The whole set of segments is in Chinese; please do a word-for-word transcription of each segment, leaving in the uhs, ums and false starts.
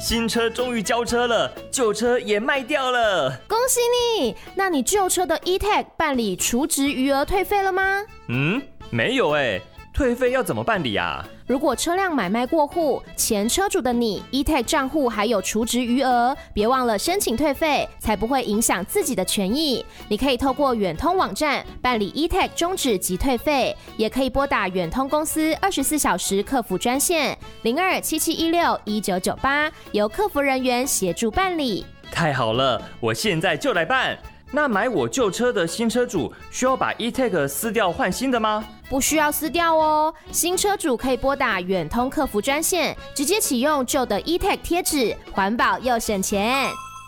新车终于交车了，旧车也卖掉了， 恭喜你！那你旧车的 E-Tag 办理除值余额退费了吗？ 嗯，没有哎，退费要怎么办理啊？ 如果车辆买卖过户，前车主的你 E-Tag 账户还有除值余额，别忘了申请退费，才不会影响自己的权益。你可以透过远通网站办理 E-Tag 终止及退费，也可以拨打远通公司二十四小时客服专线零二七七一六一九九八，由客服人员协助办理。 太好了，我现在就来办。那买我旧车的新车主需要把 E-Tag 撕掉换新的吗？ 不需要撕掉哦，新车主可以拨打远通客服专线，直接启用旧的 E-Tag 贴纸，环保又省钱。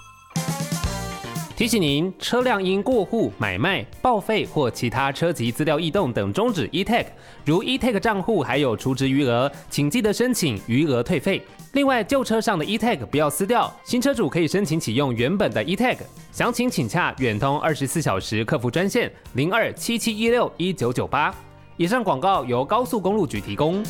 提醒您，车辆因过户、买卖、报废或其他车籍资料异动等终止 E-Tag， 如 E-Tag 账户还有除值余额，请记得申请余额退费。另外，旧车上的 E-Tag 不要撕掉，新车主可以申请启用原本的 E-Tag。详情请洽远通二十四小时客服专线零二七七一六一九九八。以上广告由高速公路局提供。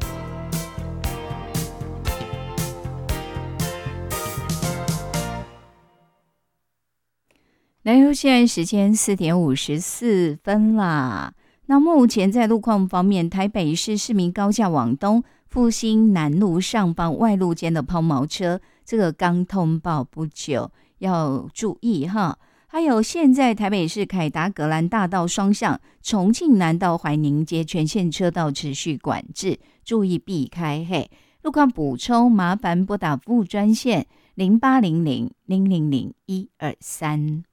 来由现在时间四点五十四分啦。那目前在路况方面，台北市市民高架往东复兴南路上方外路间的抛锚车，这个刚通报不久，要注意哈。还有现在台北市凯达格兰大道双向重庆南到怀宁街全线车道持续管制，注意避开。嘿，路况补充麻烦拨打服务专线零八零零零零零一二三。